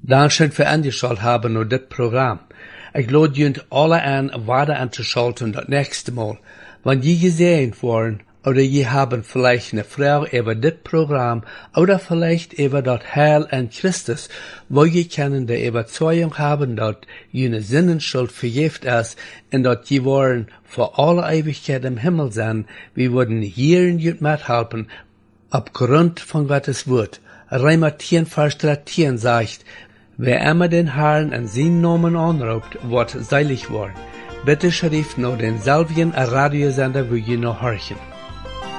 Dankeschön für angeschaut haben nur dit Programm. Ich lade junt alle an, weiter anzuschalten das nächste Mal. Wenn je gesehen worden, oder je haben vielleicht eine Frau über dit Programm, oder vielleicht über das Heil an Christus, wo je können die Überzeugung haben, dass jene Sinnenschuld vergift ist, und dass je wollen für alle Ewigkeit im Himmel sein, wir würden hier in jut mithelfen, aufgrund von Gottes Wort. Römer 10, Vers 13 sagt, wer immer den Herrn an seinen Namen anruft, wird seilig worden. Bitte schrift noch denselben Radiosender, wo ihr noch horchen.